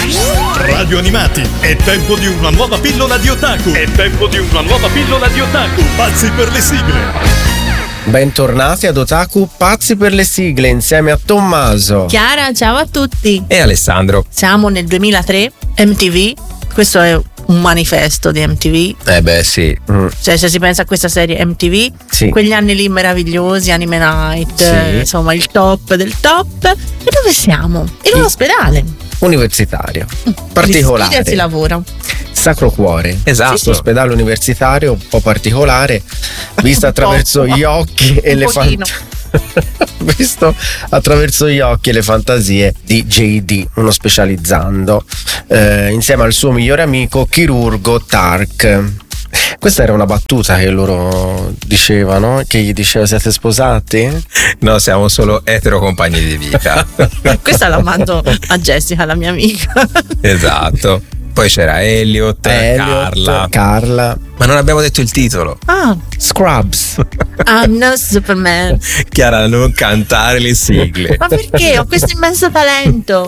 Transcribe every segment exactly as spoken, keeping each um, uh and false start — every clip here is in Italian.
Radio Animati, è tempo di una nuova pillola di otaku. È tempo di una nuova pillola di otaku. Pazzi per le sigle. Bentornati ad Otaku Pazzi per le sigle insieme a Tommaso, Chiara, ciao a tutti. E Alessandro. Siamo nel duemilatré, M T V. Questo è un manifesto di M T V. Eh beh sì. mm. Cioè, se si pensa a questa serie M T V, Sì. quegli anni lì meravigliosi, Anime Night, Sì. eh, insomma il top del top. E dove siamo? In un Sì. ospedale. Universitario Gli particolare, si lavora. Sacro Cuore. Esatto. Questo ospedale universitario un po' particolare, visto Un attraverso po'. gli occhi e Un le pochino. fantasie. Visto attraverso gli occhi e le fantasie di J D, uno specializzando, eh, insieme al suo migliore amico chirurgo Tark. Questa era una battuta che loro dicevano, che gli diceva: siete sposati? No, siamo solo etero compagni di vita. Questa la mando a Jessica, la mia amica. Esatto. Poi c'era Elliot, Elliot, Carla. Carla. Ma non abbiamo detto il titolo. Ah, Scrubs. I'm not Superman. Chiara, non cantare le sigle. Ma perché? Ho questo immenso talento.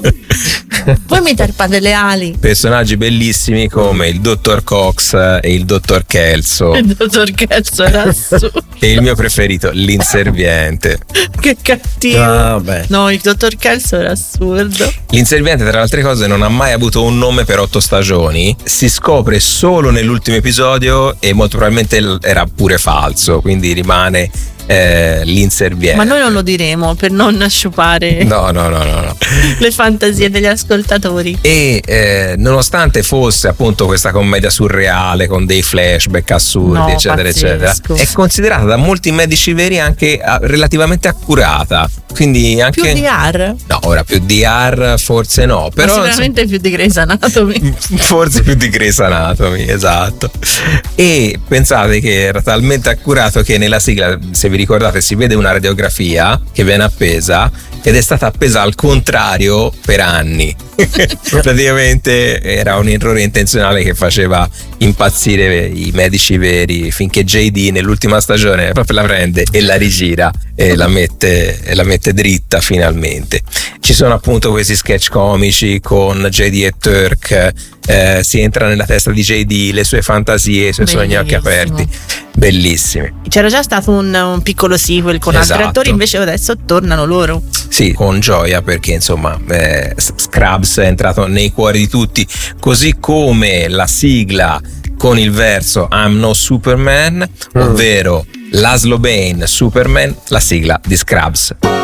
Voi mi tarpate le ali. Personaggi bellissimi come il dottor Cox e il dottor Kelso. Il dottor Kelso era su. E il mio preferito, l'inserviente. Che cattivo. Ah, beh. No, il dottor Kelso era assurdo. L'inserviente, tra le altre cose, non ha mai avuto un nome per otto stagioni. Si scopre solo nell'ultimo episodio e molto probabilmente era pure falso, quindi rimane eh, l'inserviente. Ma noi non lo diremo per non sciupare No, no, no, no, no. le fantasie degli ascoltatori. E eh, nonostante fosse appunto questa commedia surreale con dei flashback assurdi, No, eccetera, pazzesco. eccetera, è considerata da molti medici veri anche ah, relativamente accurata. Quindi anche Più di R? No, ora più di R forse no, però Ma sicuramente più di Grey's Anatomy. forse più di Grey's Anatomy, esatto. E pensate che era talmente accurato che nella sigla, se vi ricordate, si vede una radiografia che viene appesa ed è stata appesa al contrario per anni. Praticamente era un errore intenzionale che faceva impazzire i medici veri, finché J D nell'ultima stagione proprio la prende e la rigira e la mette, e la mette dritta finalmente. Ci sono appunto questi sketch comici con J D e Turk, eh, si entra nella testa di J D, le sue fantasie, i suoi sogni a occhi Bellissimo. aperti, bellissimi. C'era già stato un, un piccolo sequel con altri Esatto. attori, invece adesso tornano loro. Sì, con gioia, perché insomma eh, Scrubs è entrato nei cuori di tutti, così come la sigla con il verso I'm no Superman, ovvero Laszlo Bane Superman, la sigla di Scrubs.